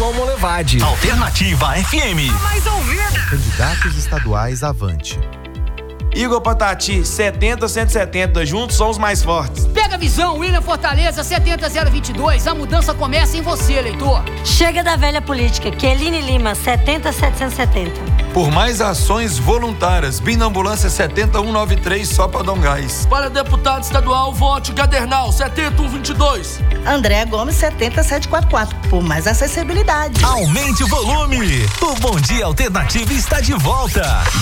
Salomão Levade. Alternativa FM. A mais ouvida. Candidatos estaduais Avante. Igor Patati, 70-170, juntos somos mais fortes. Pega a visão, William Fortaleza, 70-022, a mudança começa em você, eleitor. Chega da velha política, Keline Lima, 70-770. Por mais ações voluntárias, Binambulância 70193, só para Dom Gás. Para deputado estadual, vote Gadernal, 70122. André Gomes, 70744, por mais acessibilidade. Aumente o volume, o Bom Dia Alternativo está de volta.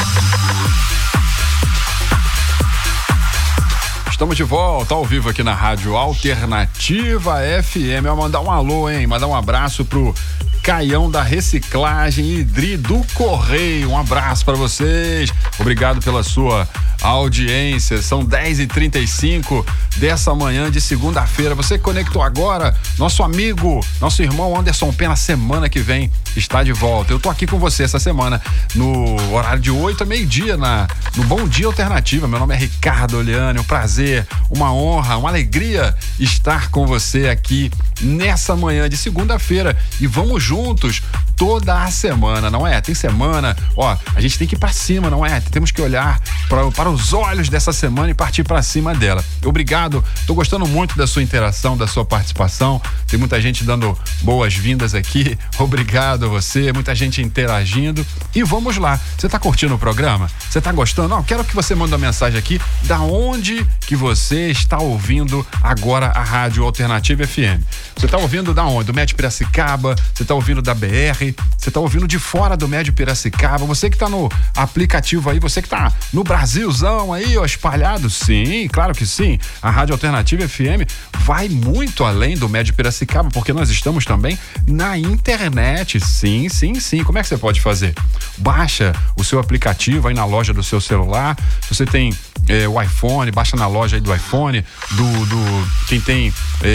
Estamos de volta ao vivo aqui na Rádio Alternativa FM. Eu mandar um alô, hein? Mandar um abraço pro Caião da Reciclagem e Idri do Correio. Um abraço para vocês. Obrigado pela sua audiência. São 10h35 dessa manhã de segunda-feira. Você que conectou agora, nosso amigo, nosso irmão Anderson Pena, semana que vem está de volta. Eu tô aqui com você essa semana no horário de 8 a meio-dia no Bom Dia Alternativa. Meu nome é Ricardo Oliane. Um prazer, uma honra, uma alegria estar com você aqui nessa manhã de segunda-feira. E vamos juntos toda a semana, não é? Tem semana, ó, a gente tem que ir pra cima, não é? Temos que olhar para os olhos dessa semana e partir pra cima dela. Obrigado, tô gostando muito da sua interação, da sua participação. Tem muita gente dando boas-vindas aqui. Obrigado a você, muita gente interagindo. E vamos lá, você tá curtindo o programa? Você tá gostando? Quero que você mande uma mensagem aqui da onde que você está ouvindo agora a Rádio Alternativa FM. Você tá ouvindo da onde? Do Médio Piracicaba? Você tá ouvindo da BR? Você tá ouvindo de fora do Médio Piracicaba? Você que tá no aplicativo aí, você que tá no Brasilzão aí, ó, espalhado? Sim, claro que sim. A Rádio Alternativa FM vai muito além do Médio Piracicaba, porque nós estamos também na internet. Sim, sim, sim. Como é que você pode fazer? Baixa o seu aplicativo aí na loja do seu celular. Se você tem o iPhone, baixa na loja aí do iPhone, quem tem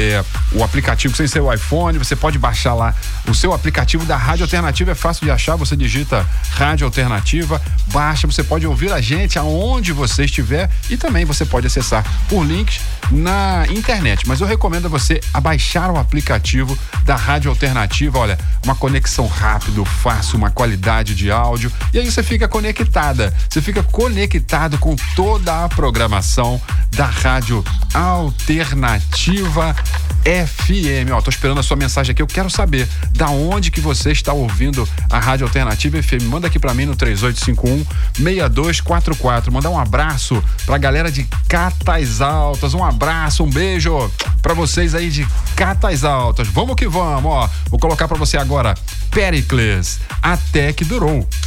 o aplicativo sem ser o iPhone, você pode baixar lá o seu aplicativo da Rádio Alternativa, é fácil de achar, você digita Rádio Alternativa, baixa, você pode ouvir a gente aonde você estiver e também você pode acessar por links na internet, mas eu recomendo a você a baixar o aplicativo da Rádio Alternativa. Olha, uma conexão rápido, fácil, uma qualidade de áudio, e aí você fica conectado com toda a programação da Rádio Alternativa FM. Tô esperando a sua mensagem aqui. Eu quero saber da onde que você está ouvindo a Rádio Alternativa FM. Manda aqui pra mim no 3851-6244. Mandar um abraço pra galera de Catas Altas. Um abraço, um beijo pra vocês aí de Catas Altas. Vamos que vamos, ó. Vou colocar pra você agora Péricles, Até que Durou.